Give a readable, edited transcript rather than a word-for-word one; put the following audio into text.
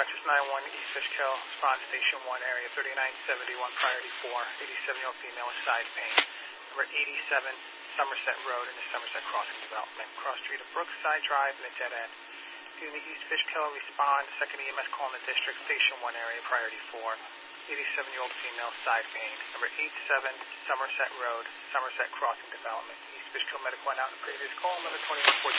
Rochester 911, East Fishkill, respond station 1, area 3971, priority 4, 87-year-old female with side pain. Number 87, Somerset Road in the Somerset Crossing Development. Cross street of Brookside Drive and a dead end. Unit East Fishkill, respond, second EMS call in the district, station 1, area priority 4, 87-year-old female, side pain. Number 87, Somerset Road, Somerset Crossing Development. East Fishkill Medical went out in the previous call, number 2114.